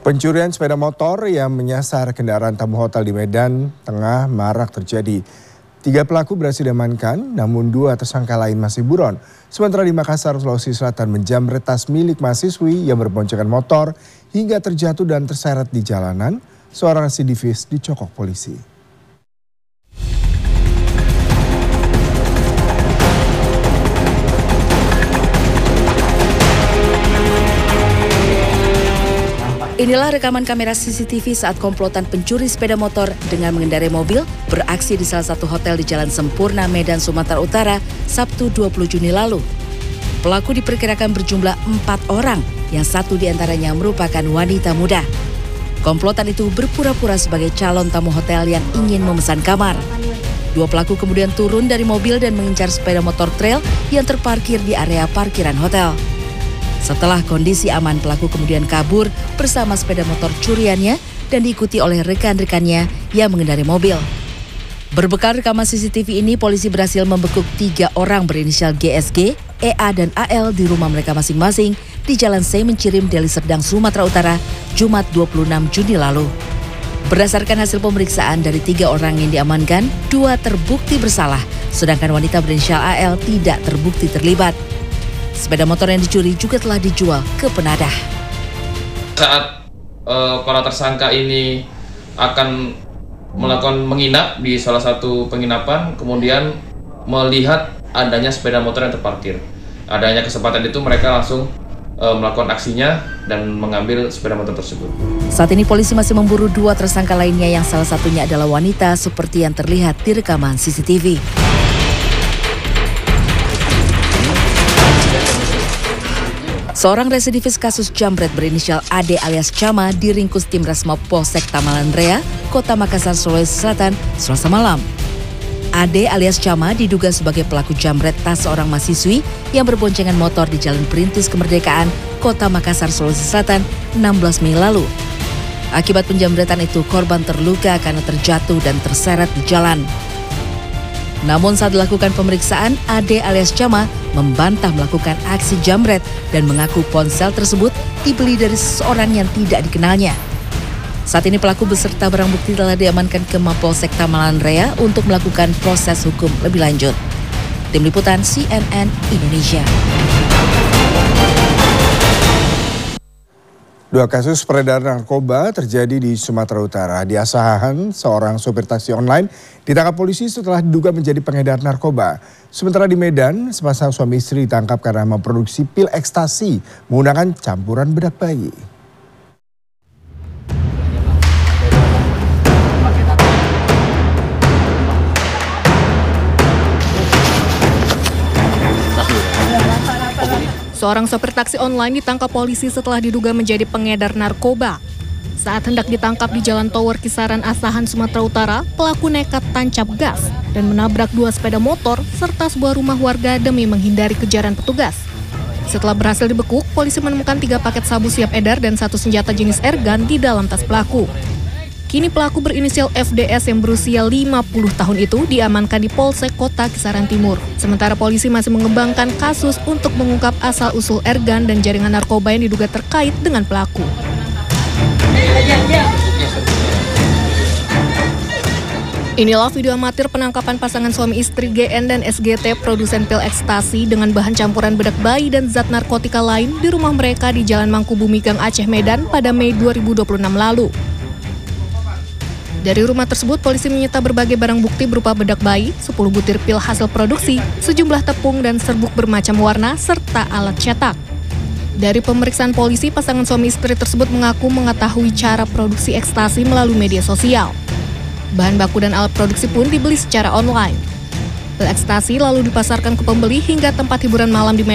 Pencurian sepeda motor yang menyasar kendaraan tamu hotel di Medan Tengah marak terjadi. 3 pelaku berhasil diamankan, namun 2 tersangka lain masih buron. Sementara di Makassar, Sulawesi Selatan menjamret tas milik mahasiswi yang berboncengan motor hingga terjatuh dan terseret di jalanan. Seorang residivis dicokok polisi. Inilah rekaman kamera CCTV saat komplotan pencuri sepeda motor dengan mengendarai mobil beraksi di salah satu hotel di Jalan Sempurna, Medan, Sumatera Utara, Sabtu 20 Juni lalu. Pelaku diperkirakan berjumlah 4 orang, yang 1 diantaranya merupakan wanita muda. Komplotan itu berpura-pura sebagai calon tamu hotel yang ingin memesan kamar. 2 pelaku kemudian turun dari mobil dan mengincar sepeda motor trail yang terparkir di area parkiran hotel. Setelah kondisi aman, pelaku kemudian kabur bersama sepeda motor curiannya dan diikuti oleh rekan-rekannya yang mengendarai mobil. Berbekal rekaman CCTV ini, polisi berhasil membekuk 3 orang berinisial GSG, EA, dan AL di rumah mereka masing-masing di Jalan Semencirim, Deli Serdang, Sumatera Utara, Jumat 26 Juni lalu. Berdasarkan hasil pemeriksaan dari 3 orang yang diamankan, 2 terbukti bersalah, sedangkan wanita berinisial AL tidak terbukti terlibat. Sepeda motor yang dicuri juga telah dijual ke penadah. Saat para tersangka ini akan melakukan menginap di salah satu penginapan, kemudian melihat adanya sepeda motor yang terparkir. Adanya kesempatan itu mereka langsung melakukan aksinya dan mengambil sepeda motor tersebut. Saat ini polisi masih memburu 2 tersangka lainnya yang salah satunya adalah wanita seperti yang terlihat di rekaman CCTV. Seorang residivis kasus jambret berinisial AD alias Cama diringkus tim Resmob Polsek Tamalan Raya, Kota Makassar, Sulawesi Selatan, Selasa malam. AD alias Cama diduga sebagai pelaku jambret tas seorang mahasiswi yang berboncengan motor di Jalan Perintis Kemerdekaan, Kota Makassar, Sulawesi Selatan, 16 Mei lalu. Akibat penjambretan itu, korban terluka karena terjatuh dan terseret di jalan. Namun saat dilakukan pemeriksaan, AD alias Cama membantah melakukan aksi jambret dan mengaku ponsel tersebut dibeli dari seseorang yang tidak dikenalnya. Saat ini pelaku beserta barang bukti telah diamankan ke Mapolsek Tamalan Raya untuk melakukan proses hukum lebih lanjut. Tim Liputan CNN Indonesia. 2 kasus peredaran narkoba terjadi di Sumatera Utara. Di Asahan, seorang sopir taksi online ditangkap polisi setelah diduga menjadi pengedar narkoba. Sementara di Medan, sepasang suami istri ditangkap karena memproduksi pil ekstasi menggunakan campuran bedak bayi. Seorang sopir taksi online ditangkap polisi setelah diduga menjadi pengedar narkoba. Saat hendak ditangkap di Jalan Tower Kisaran Asahan, Sumatera Utara, pelaku nekat tancap gas dan menabrak 2 sepeda motor serta sebuah rumah warga demi menghindari kejaran petugas. Setelah berhasil dibekuk, polisi menemukan 3 paket sabu siap edar dan 1 senjata jenis airgun di dalam tas pelaku. Kini pelaku berinisial FDS yang berusia 50 tahun itu diamankan di Polsek Kota Kisaran Timur. Sementara polisi masih mengembangkan kasus untuk mengungkap asal-usul airgun dan jaringan narkoba yang diduga terkait dengan pelaku. Inilah video amatir penangkapan pasangan suami istri GN dan SGT produsen pil ekstasi dengan bahan campuran bedak bayi dan zat narkotika lain di rumah mereka di Jalan Mangkubumi, Gang Aceh, Medan pada Mei 2026 lalu. Dari rumah tersebut, polisi menyita berbagai barang bukti berupa bedak bayi, 10 butir pil hasil produksi, sejumlah tepung dan serbuk bermacam warna, serta alat cetak. Dari pemeriksaan polisi, pasangan suami istri tersebut mengaku mengetahui cara produksi ekstasi melalui media sosial. Bahan baku dan alat produksi pun dibeli secara online. Pil ekstasi lalu dipasarkan ke pembeli hingga tempat hiburan malam di Medan.